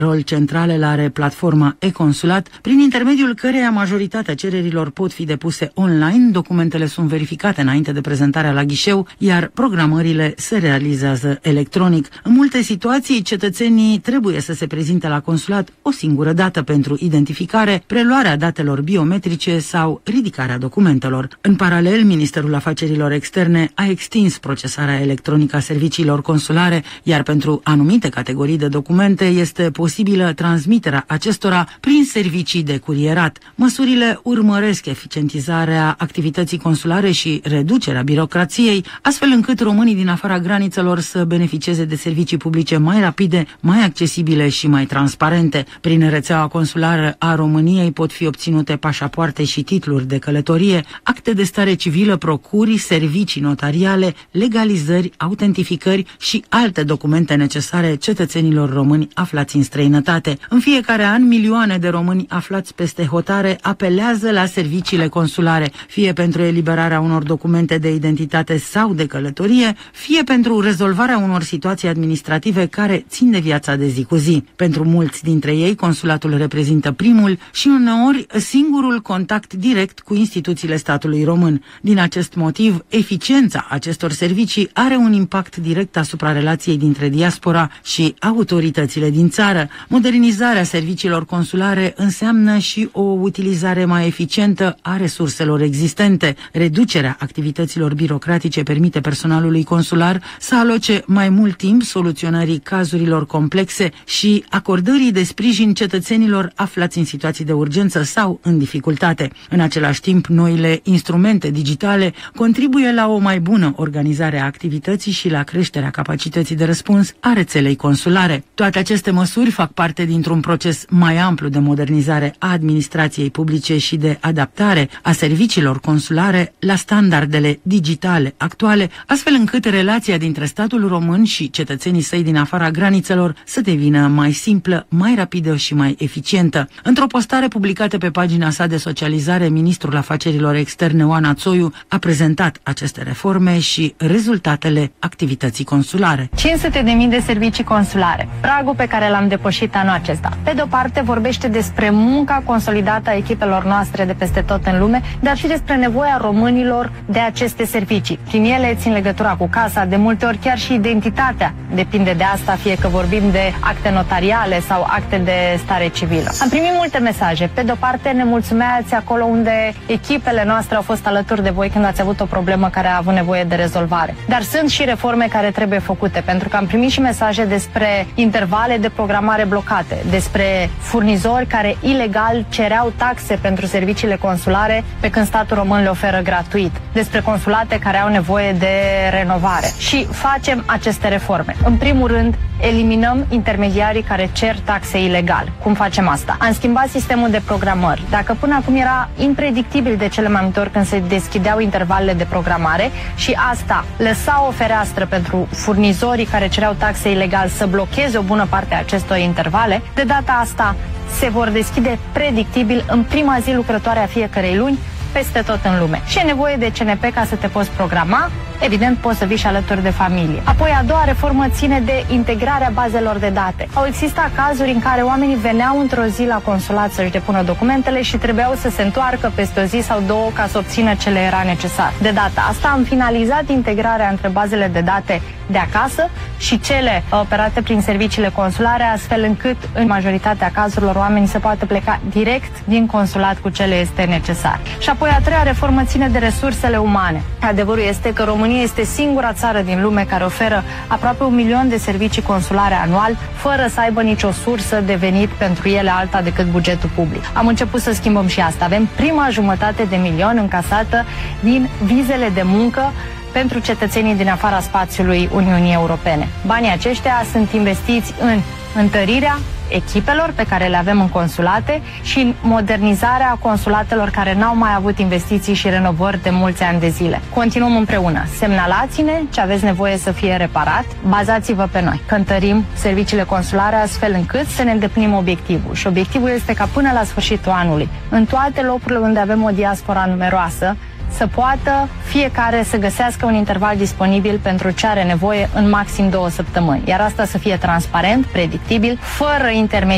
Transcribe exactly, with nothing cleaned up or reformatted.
Rol central îl are platforma e-Consulat, prin intermediul căreia majoritatea cererilor pot fi depuse online, documentele sunt verificate înainte de prezentarea la ghișeu, iar programările se realizează electronic. În multe situații, cetățenii trebuie să se prezinte la consulat o singură dată pentru identificare, preluarea datelor biometrice sau ridicarea documentelor. În paralel, Ministerul Afacerilor Externe a extins procesarea electronică a serviciilor consulare, iar pentru anumite categorii de documente este posibil posibilă transmiterea acestora prin servicii de curierat. Măsurile urmăresc eficientizarea activității consulare și reducerea birocrației, astfel încât românii din afara granițelor să beneficieze de servicii publice mai rapide, mai accesibile și mai transparente. Prin rețeaua consulară a României pot fi obținute pașapoarte și titluri de călătorie, acte de stare civilă, procuri, servicii notariale, legalizări, autentificări și alte documente necesare cetățenilor români aflați în străinătate. În fiecare an, milioane de români aflați peste hotare apelează la serviciile consulare, fie pentru eliberarea unor documente de identitate sau de călătorie, fie pentru rezolvarea unor situații administrative care țin de viața de zi cu zi. Pentru mulți dintre ei, consulatul reprezintă primul și uneori singurul contact direct cu instituțiile statului român. Din acest motiv, eficiența acestor servicii are un impact direct asupra relației dintre diaspora și autoritățile din țară. Modernizarea serviciilor consulare înseamnă și o utilizare mai eficientă a resurselor existente. Reducerea activităților birocratice permite personalului consular să aloce mai mult timp soluționării cazurilor complexe și acordării de sprijin cetățenilor aflați în situații de urgență sau în dificultate. În același timp, noile instrumente digitale contribuie la o mai bună organizare a activității și la creșterea capacității de răspuns a rețelei consulare. Toate aceste măsuri fac parte dintr-un proces mai amplu de modernizare a administrației publice și de adaptare a serviciilor consulare la standardele digitale actuale, astfel încât relația dintre statul român și cetățenii săi din afara granițelor să devină mai simplă, mai rapidă și mai eficientă. Într-o postare publicată pe pagina sa de socializare, Ministrul Afacerilor Externe Oana Țoiu a prezentat aceste reforme și rezultatele activității consulare. cinci sute de mii de servicii consulare, pragul pe care l-am depășit anul acesta. Pe de o parte vorbește despre munca consolidată a echipelor noastre de peste tot în lume, dar și despre nevoia românilor de aceste servicii. Prin ele țin legătura cu casa, de multe ori chiar și identitatea depinde de asta, fie că vorbim de acte notariale sau acte de stare civilă. Am primit multe mesaje. Pe de o parte ne mulțumeați acolo unde echipele noastre au fost alături de voi când ați avut o problemă care a avut nevoie de rezolvare. Dar sunt și reforme care trebuie făcute, pentru că am primit și mesaje despre intervale de programare blocate, despre furnizori care ilegal cereau taxe pentru serviciile consulare pe când statul român le oferă gratuit, despre consulate care au nevoie de renovare. Și facem aceste reforme. În primul rând, eliminăm intermediarii care cer taxe ilegal. Cum facem asta? Am schimbat sistemul de programări. Dacă până acum era impredictibil de cele mai multe ori când se deschideau intervalele de programare și asta lăsa o fereastră pentru furnizorii care cereau taxe ilegal să blocheze o bună parte a acestor intervale, de data asta se vor deschide predictibil în prima zi lucrătoare a fiecărei luni peste tot în lume. Și e nevoie de C N P ca să te poți programa, evident poți să vii și alături de familie. Apoi a doua reformă ține de integrarea bazelor de date. Au existat cazuri în care oamenii veneau într-o zi la consulat să-și depună documentele și trebuiau să se întoarcă peste o zi sau două ca să obțină ce le era necesar. De data asta am finalizat integrarea între bazele de date de acasă și cele operate prin serviciile consulare, astfel încât în majoritatea cazurilor oamenii se poate pleca direct din consulat cu ce le este necesar. Și apoi a treia reformă ține de resursele umane. Adevărul este că România este singura țară din lume care oferă aproape un milion de servicii consulare anual, fără să aibă nicio sursă de venit pentru ele alta decât bugetul public. Am început să schimbăm și asta. Avem prima jumătate de milion încasată din vizele de muncă pentru cetățenii din afara spațiului Uniunii Europene. Banii aceștia sunt investiți în întărirea echipelor pe care le avem în consulate și în modernizarea consulatelor care n-au mai avut investiții și renovări de mulți ani de zile. Continuăm împreună. Semnalați-ne ce aveți nevoie să fie reparat, bazați-vă pe noi. Cântărim serviciile consulare astfel încât să ne îndeplinim obiectivul. Și obiectivul este ca până la sfârșitul anului, în toate locurile unde avem o diaspora numeroasă, să poată fiecare să găsească un interval disponibil pentru ce are nevoie în maxim două săptămâni. Iar asta să fie transparent, predictibil, fără intermediari.